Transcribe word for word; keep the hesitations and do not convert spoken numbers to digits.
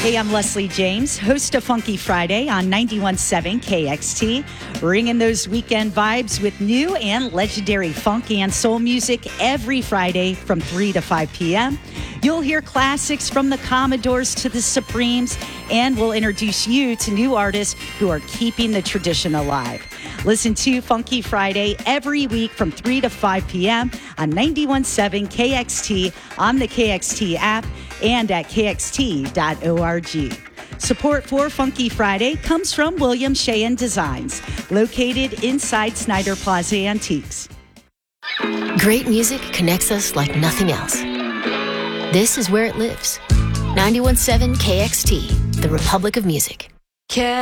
Hey, I'm Leslie James, host of Funky Friday on ninety-one point seven K X T, bringing those weekend vibes with new and legendary funk and soul music every Friday from three to five p.m. You'll hear classics from the Commodores to the Supremes, and we'll introduce you to new artists who are keeping the tradition alive. Listen to Funky Friday every week from three to five p.m. on ninety-one point seven K X T, on the K X T app, and at k x t dot org. Support for Funky Friday comes from William Sheehan Designs, located inside Snyder Plaza Antiques. Great music connects us like nothing else. This is where it lives. ninety-one point seven K X T, the Republic of Music.